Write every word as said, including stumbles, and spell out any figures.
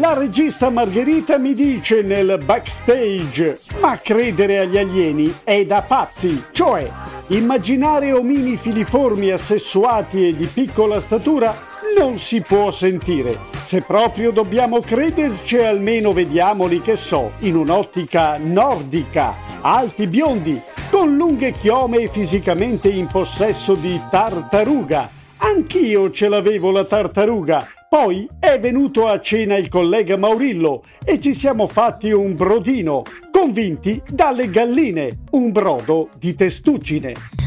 La regista Margherita mi dice nel backstage: ma credere agli alieni è da pazzi, cioè immaginare omini filiformi assessuati e di piccola statura non si può sentire. Se proprio dobbiamo crederci, almeno vediamoli, che so, in un'ottica nordica, alti biondi, con lunghe chiome e fisicamente in possesso di tartaruga. Anch'io ce l'avevo la tartaruga. Poi è venuto a cena il collega Maurillo e ci siamo fatti un brodino, convinti dalle galline, un brodo di testuggine.